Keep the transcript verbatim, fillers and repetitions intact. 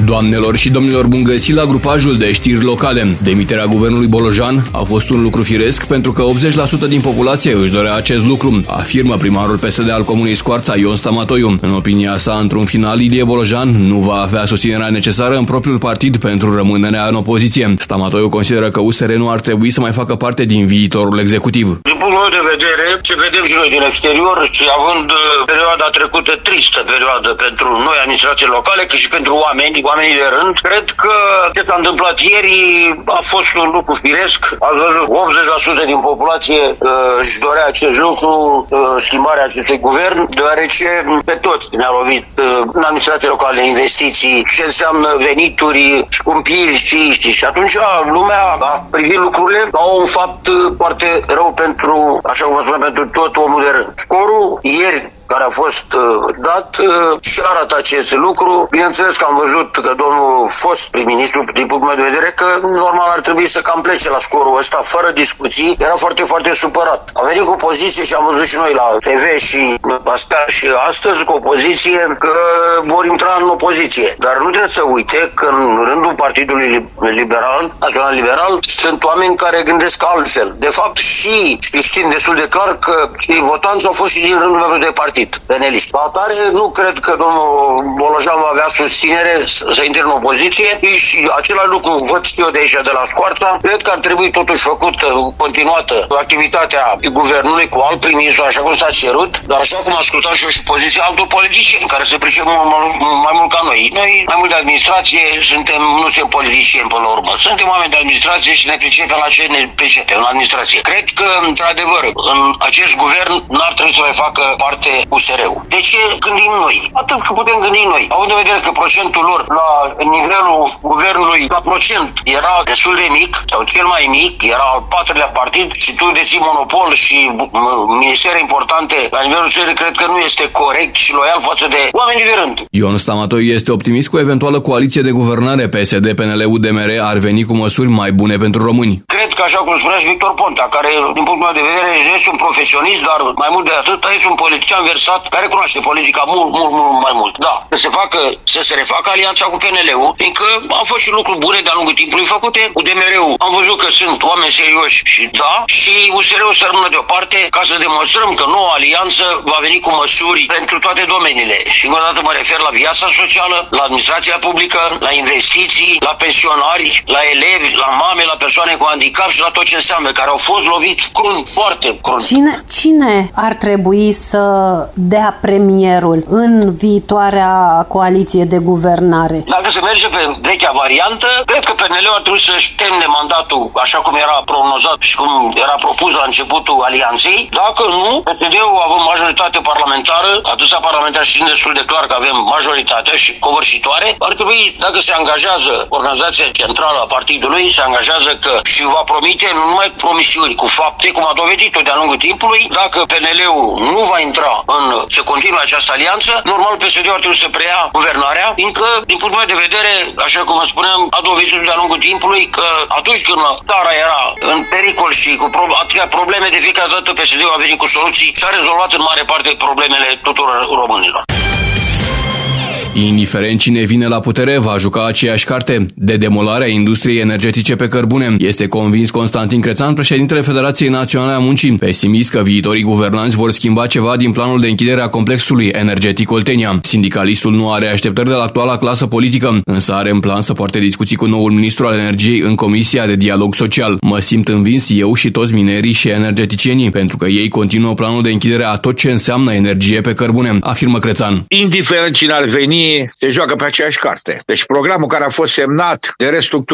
Doamnelor și domnilor, bun găsit la grupajul de știri locale. Demiterea guvernului Bolojan a fost un lucru firesc pentru că optzeci la sută din populație își dorea acest lucru, afirmă primarul P S D al comunei Scoarța, Ion Stamatoiu. În opinia sa, într-un final, Ilie Bolojan nu va avea susținerea necesară în propriul partid pentru rămânerea în opoziție. Stamatoiu consideră că U S R nu ar trebui să mai facă parte din viitorul executiv. Din punctul meu de vedere, ce vedem și noi din exterior și având perioada trecută tristă perioadă pentru noi administrații locale, cât și pentru oameni, oamenii de rând, cred că ce s-a întâmplat ieri a fost un lucru firesc. Ați văzut, optzeci la sută din populație uh, își dorea acest lucru, uh, schimbarea acestui guvern, deoarece pe toți ne-a lovit uh, în administrații locale, investiții, ce înseamnă venituri, scumpiri și știi. Și atunci lumea a privit lucrurile ca un fapt foarte rău pentru, așa cum vă spuneam, pentru tot omul de rând. Scorul ieri care a fost uh, dat uh, și arată acest lucru. Bineînțeles că am văzut că domnul fost prim-ministru, din punctul meu de vedere, că normal ar trebui să cam plece la scorul ăsta, fără discuții. Era foarte, foarte supărat. A venit cu poziție și am văzut și noi la T V și astea și astăzi cu o poziție că vor intra în opoziție. Dar nu trebuie să uite că în rândul Partidului Liberal, Național Liberal, sunt oameni care gândesc altfel. De fapt și știm destul de clar că cei votanți au fost și din rândul meu de partid. Peneliști. La atare, nu cred că domnul Bolojan va avea susținere să, să intre în opoziție și același lucru văd și eu de aici, de la Scoarța. Cred că ar trebui totuși făcută, continuată activitatea guvernului cu alt prim-ministru, așa cum s-a cerut, dar așa cum ascultam și eu și poziția altor politicieni care se pricep mai mult ca noi. Noi, mai mult de administrație, suntem, nu suntem politicieni până la urmă. Suntem oameni de administrație și ne pricepem la ce ne pricepem, în administrație. Cred că, într-adevăr, în acest guvern n-ar trebui să mai facă parte U S R-ul. De ce gândim noi? Atât că putem gândi noi. Având în vedere că procentul lor la nivelul guvernului la procent era destul de mic, sau cel mai mic, era al patrulea partid și tu deții monopol și ministere importante la nivelul țării, cred că nu este corect și loial față de oamenii de rând. Ion Stamatoiu este optimist cu eventuală coaliție de guvernare P S D P N L U D M R ar veni cu măsuri mai bune pentru români. Cred că, așa cum spunea și Victor Ponta, care, din punctul meu de vedere, este un profesionist, dar mai mult de atât, este un politician versat, care cunoaște politica mult, mult, mult mai mult. Da, să se facă, să se refacă alianța cu P N L-ul, fiindcă au fost și lucruri bune de-a lungul timpului făcute. U D M R-ul am văzut că sunt oameni serioși și da, și U S R-ul să rămână deoparte ca să demonstrăm că noua alianță va veni cu măsuri pentru toate domeniile. Și încă o dată mă refer la viața socială, la administrația publică, la investiții, la pensionari, la elevi, la mame, la persoane cu handicap și la tot ce înseamnă, care au fost loviți crunt, foarte crunt. Cine, cine ar trebui să dea premierul în viitoarea coaliție de guvernare? Dacă se merge pe vechea variantă, cred că P N L-ul ar trebui să-și termine mandatul așa cum era prognozat și cum era propus la începutul alianței. Dacă nu, P S D-ul având majoritate parlamentară, atâția parlamentari știind destul de clar că avem majoritate și covârșitoare, ar trebui, dacă se angajează organizația centrală a partidului, se angajează că și va promite nu numai promisiuni, cu fapte, cum a dovedit-o de-a lungul timpului, dacă P N L-ul nu va intra în se continuă această alianță, normal P S D-ul ar trebui să preia guvernarea, fiindcă, din punctul meu de vedere, așa cum spuneam, a dovedit de-a lungul timpului că atunci când țara era în pericol și cu atâtea probleme, de fiecare dată P S D-ul a venit cu soluții și a rezolvat în mare parte problemele tuturor românilor. Indiferent cine vine la putere, va juca aceeași carte de demolarea industriei energetice pe cărbune. Este convins Constantin Crețan, președintele Federației Naționale a Muncii, pesimist că viitorii guvernanți vor schimba ceva din planul de închidere a complexului energetic Oltenia. Sindicalistul nu are așteptări de la actuala clasă politică, însă are în plan să poarte discuții cu noul ministru al energiei în Comisia de Dialog Social. Mă simt învins eu și toți minerii și energeticienii, pentru că ei continuă planul de închidere a tot ce înseamnă energie pe cărbune, afirmă Crețan. Indiferent cine ar veni, se joacă pe aceeași carte. Deci programul care a fost semnat de restructurare